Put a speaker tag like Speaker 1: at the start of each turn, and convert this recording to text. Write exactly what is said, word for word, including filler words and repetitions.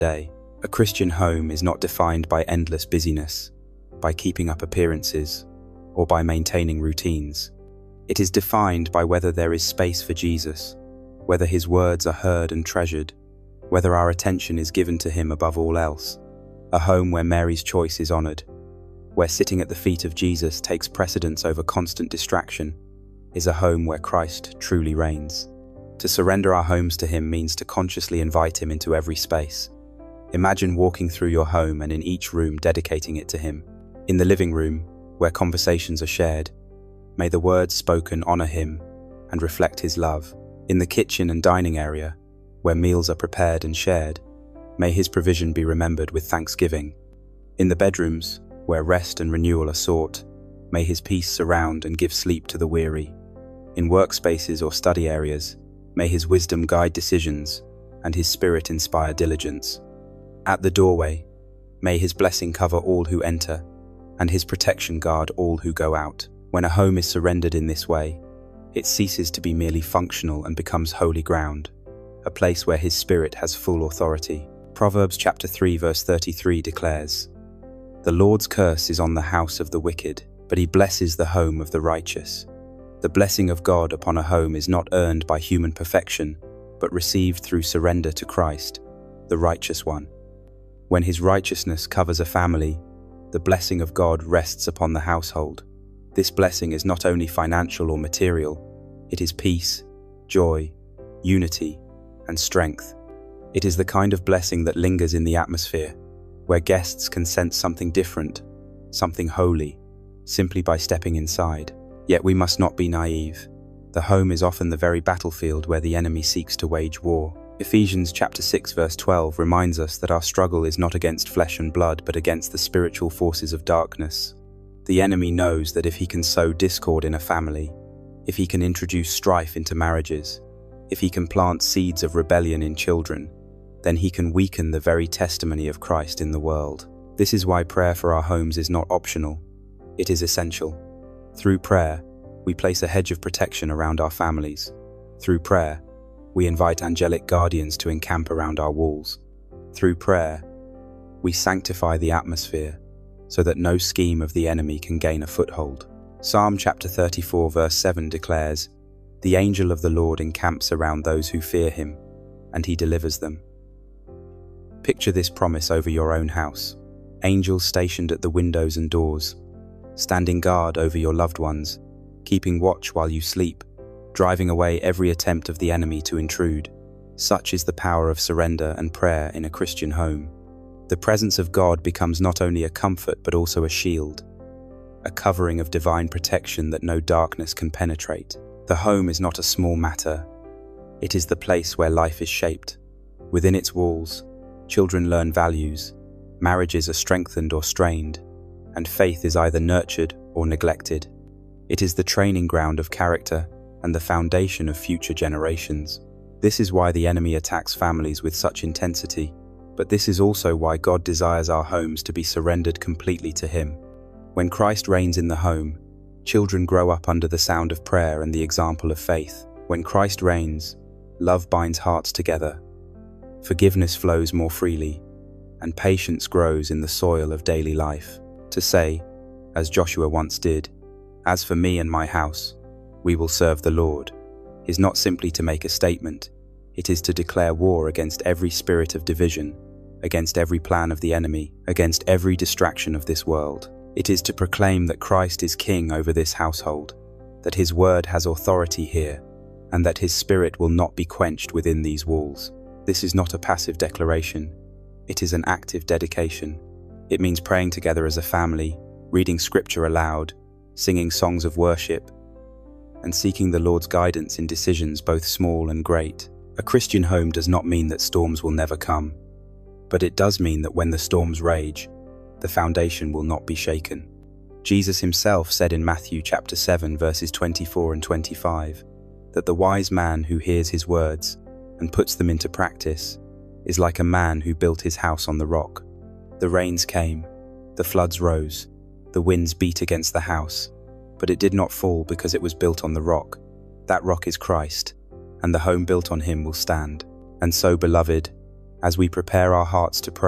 Speaker 1: day. A Christian home is not defined by endless busyness, by keeping up appearances, or by maintaining routines. It is defined by whether there is space for Jesus, whether his words are heard and treasured, whether our attention is given to him above all else. A home where Mary's choice is honored, where sitting at the feet of Jesus takes precedence over constant distraction, is a home where Christ truly reigns. To surrender our homes to him means to consciously invite him into every space. Imagine walking through your home and in each room dedicating it to him. In the living room, where conversations are shared, may the words spoken honor him and reflect his love. In the kitchen and dining area, where meals are prepared and shared, may his provision be remembered with thanksgiving. In the bedrooms, where rest and renewal are sought, may his peace surround and give sleep to the weary. In workspaces or study areas, may his wisdom guide decisions and his spirit inspire diligence. At the doorway, may his blessing cover all who enter and his protection guard all who go out. When a home is surrendered in this way, it ceases to be merely functional and becomes holy ground, a place where his spirit has full authority. Proverbs chapter three verse thirty-three declares, "The Lord's curse is on the house of the wicked, but he blesses the home of the righteous." The blessing of God upon a home is not earned by human perfection, but received through surrender to Christ, the righteous one. When his righteousness covers a family, the blessing of God rests upon the household. This blessing is not only financial or material, it is peace, joy, unity, and strength. It is the kind of blessing that lingers in the atmosphere, where guests can sense something different, something holy, simply by stepping inside. Yet we must not be naive. The home is often the very battlefield where the enemy seeks to wage war. Ephesians chapter six verse twelve reminds us that our struggle is not against flesh and blood, but against the spiritual forces of darkness. The enemy knows that if he can sow discord in a family, if he can introduce strife into marriages, if he can plant seeds of rebellion in children, then he can weaken the very testimony of Christ in the world. This is why prayer for our homes is not optional, it is essential. Through prayer, we place a hedge of protection around our families. Through prayer, we invite angelic guardians to encamp around our walls. Through prayer, we sanctify the atmosphere so that no scheme of the enemy can gain a foothold. Psalm chapter thirty-four verse seven declares, "The angel of the Lord encamps around those who fear him, and he delivers them." Picture this promise over your own house. Angels stationed at the windows and doors, standing guard over your loved ones, keeping watch while you sleep, driving away every attempt of the enemy to intrude. Such is the power of surrender and prayer in a Christian home. The presence of God becomes not only a comfort but also a shield, a covering of divine protection that no darkness can penetrate. The home is not a small matter. It is the place where life is shaped. Within its walls, children learn values, marriages are strengthened or strained, and faith is either nurtured or neglected. It is the training ground of character and the foundation of future generations. This is why the enemy attacks families with such intensity, but this is also why God desires our homes to be surrendered completely to him. When Christ reigns in the home, children grow up under the sound of prayer and the example of faith. When Christ reigns, love binds hearts together, forgiveness flows more freely, and patience grows in the soil of daily life. To say, as Joshua once did, "As for me and my house, we will serve the Lord," is not simply to make a statement, it is to declare war against every spirit of division, against every plan of the enemy, against every distraction of this world. It is to proclaim that Christ is King over this household, that his word has authority here, and that his spirit will not be quenched within these walls. This is not a passive declaration, it is an active dedication. It means praying together as a family, reading scripture aloud, singing songs of worship, and seeking the Lord's guidance in decisions both small and great. A Christian home does not mean that storms will never come, but it does mean that when the storms rage, the foundation will not be shaken. Jesus himself said in Matthew chapter seven verses twenty-four and twenty-five that the wise man who hears his words and puts them into practice is like a man who built his house on the rock. The rains came, the floods rose, the winds beat against the house, but it did not fall because it was built on the rock. That rock is Christ, and the home built on him will stand. And so, beloved, as we prepare our hearts to pray.